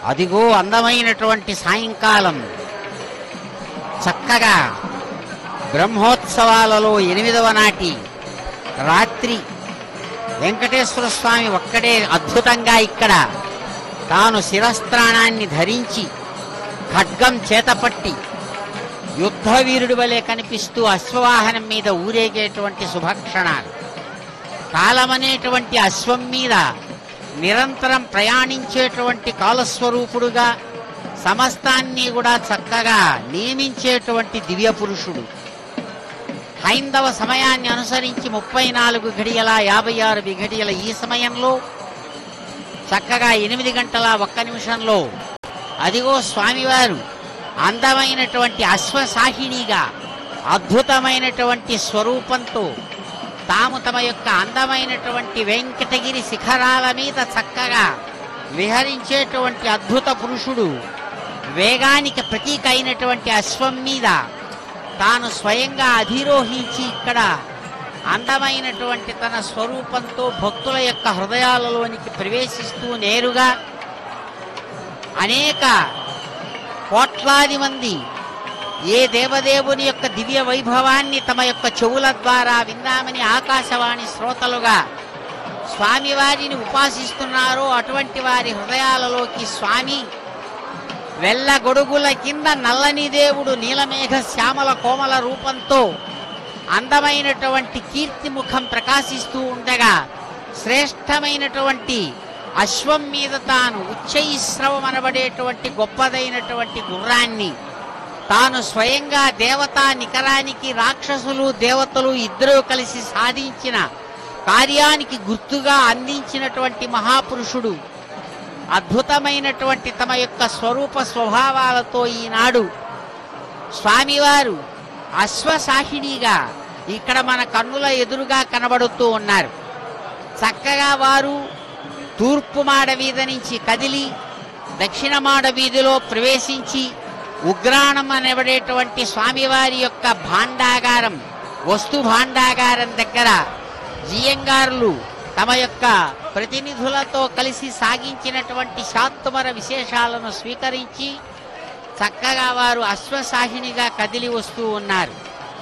అదిగో అందమైనటువంటి సాయంకాలం. చక్కగా బ్రహ్మోత్సవాలలో 8వ నాటి రాత్రి వెంకటేశ్వర స్వామి ఒక్కడే అద్భుతంగా ఇక్కడ తాను శిరస్త్రాణాన్ని ధరించి ఖడ్గం చేతపట్టి యుద్ధవీరుడి వలె కనిపిస్తూ అశ్వవాహనం మీద ఊరేగేటువంటి శుభక్షణాలు. కాలమనేటువంటి అశ్వం మీద నిరంతరం ప్రయాణించేటువంటి కాలస్వరూపుడుగా సమస్తాన్ని కూడా చక్కగా నియమించేటువంటి దివ్య పురుషుడు. హైందవ సమయాన్ని అనుసరించి 34 గడియల 56 గడియల ఈ సమయంలో చక్కగా 8 గంటల 1 నిమిషంలో అదిగో స్వామివారు అందమైనటువంటి అశ్వసాహిణిగా అద్భుతమైనటువంటి స్వరూపంతో తాము తమ యొక్క అందమైనటువంటి వెంకటగిరి శిఖరాల మీద చక్కగా విహరించేటువంటి అద్భుత పురుషుడు. వేగానికి ప్రతీక అయినటువంటి అశ్వం మీద తాను స్వయంగా అధిరోహించి ఇక్కడ అందమైనటువంటి తన స్వరూపంతో భక్తుల యొక్క హృదయాలలోనికి ప్రవేశిస్తూ నేరుగా అనేక కోట్లాది మంది ఏ దేవదేవుని యొక్క దివ్య వైభవాన్ని తమ యొక్క చెవుల ద్వారా విందామని ఆకాశవాణి శ్రోతలుగా స్వామివారిని ఉపాసిస్తున్నారో అటువంటి వారి హృదయాలలోకి స్వామి వెల్ల గొడుగుల కింద నల్లని దేవుడు నీలమేఘ శ్యామల కోమల రూపంతో అందమైనటువంటి కీర్తిముఖం ప్రకాశిస్తూ ఉండగా శ్రేష్టమైనటువంటి అశ్వం మీద తాను ఉచ్చైశ్రవం అనబడేటువంటి గొప్పదైనటువంటి గుర్రాన్ని తాను స్వయంగా దేవతా నికరానికి రాక్షసులు దేవతలు ఇద్దరూ కలిసి సాధించిన కార్యానికి గుర్తుగా అందించినటువంటి మహాపురుషుడు. అద్భుతమైనటువంటి తమ యొక్క స్వరూప స్వభావాలతో ఈనాడు స్వామివారు అశ్వసాహిణిగా ఇక్కడ మన కన్నుల ఎదురుగా కనబడుతూ ఉన్నారు. చక్కగా వారు తూర్పు మాడ వీధి నుంచి కదిలి దక్షిణ మాడ వీధిలో ప్రవేశించి ఉగ్రాణం అనబడేటువంటి స్వామివారి యొక్క భాండాగారం వస్తు భాండాగారం దగ్గర జియంగారులు తమ యొక్క ప్రతినిధులతో కలిసి సాగించినటువంటి శాత్తుమర విశేషాలను స్వీకరించి చక్కగా వారు అశ్వసాహినిగా కదిలి వస్తూ ఉన్నారు.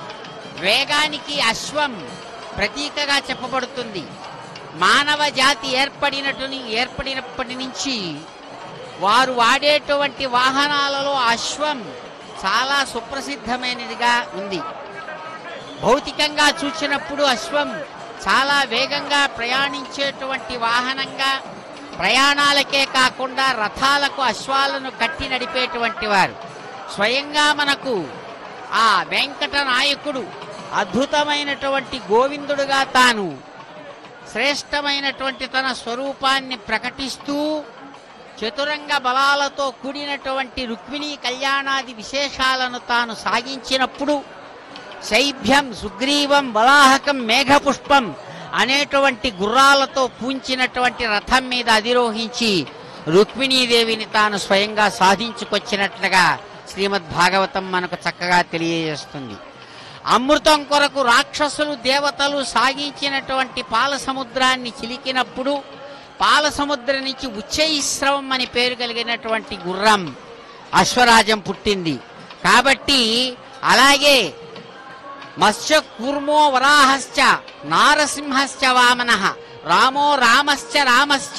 వేగానికి అశ్వం ప్రతీకగా చెప్పబడుతుంది. మానవ జాతి ఏర్పడినప్పటి నుంచి వారు వాడేటువంటి వాహనాలలో అశ్వం చాలా సుప్రసిద్ధమైనదిగా ఉంది. భౌతికంగా చూసినప్పుడు అశ్వం చాలా వేగంగా ప్రయాణించేటువంటి వాహనంగా ప్రయాణాలకే కాకుండా రథాలకు అశ్వాలను కట్టి నడిపేటువంటి వారు. స్వయంగా మనకు ఆ వెంకట నాయకుడు అద్భుతమైనటువంటి గోవిందుడుగా తాను శ్రేష్టమైనటువంటి తన స్వరూపాన్ని ప్రకటిస్తూ చతురంగ బలాలతో కూడినటువంటి రుక్మిణీ కళ్యాణాది విశేషాలను తాను సాగించినప్పుడు శైభ్యం సుగ్రీవం వరాహకం మేఘపుష్పం అనేటువంటి గుర్రాలతో పూంచినటువంటి రథం మీద అధిరోహించి రుక్మిణీదేవిని తాను స్వయంగా సాధించుకొచ్చినట్లుగా శ్రీమద్భాగవతం మనకు చక్కగా తెలియజేస్తుంది. అమృతం కొరకు రాక్షసులు దేవతలు సాగించినటువంటి పాల సముద్రాన్ని చిలికినప్పుడు పాల సముద్రం నుంచి ఉచ్చైశ్రవం అని పేరు కలిగినటువంటి గుర్రం అశ్వరాజం పుట్టింది. కాబట్టి అలాగే మత్స్య కూర్మో వరాహశ్చ నారసింహశ్చ వామనః రామో రామశ్చ రామశ్చ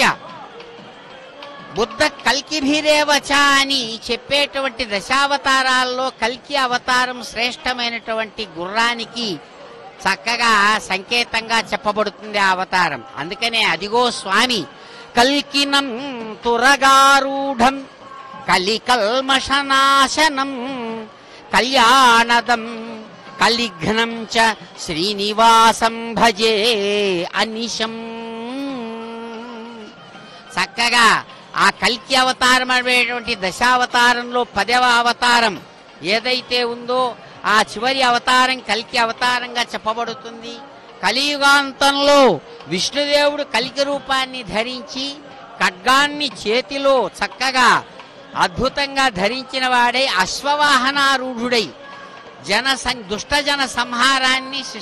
బుద్ధ కల్కిభిరేవచ అని చెప్పేటువంటి దశావతారాల్లో కల్కి అవతారం శ్రేష్టమైనటువంటి గుర్రానికి చక్కగా సంకేతంగా చెప్పబడుతుంది ఆ అవతారం. అందుకనే అదిగో స్వామి కల్కినం తురగారూఢం కలికల్మషనాశనం కళ్యాణదం కలిఘ్నం చ శ్రీనివాసం భజే అనిశం. చక్కగా ఆ కల్కి అవతారం అనేటువంటి దశావతారంలో 10వ అవతారం ఏదైతే ఉందో ఆ చివరి అవతారం కల్కి అవతారంగా చెప్పబడుతుంది. కలియుగాంతంలో విష్ణుదేవుడు కల్కి రూపాన్ని ధరించి ఖడ్గాన్ని చేతిలో చక్కగా అద్భుతంగా ధరించిన వాడై అశ్వవాహనారూఢుడై దుష్టజన సంహారాన్ని